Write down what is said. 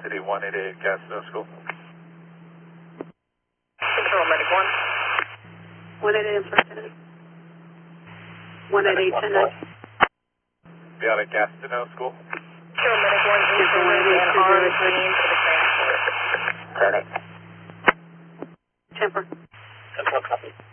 City 188, gas no school. Control medic 1. 188 Instructor. 188 10. Got a gas to no school. Control medic 1, insurance and armed means of the transport. Temper. Control copy.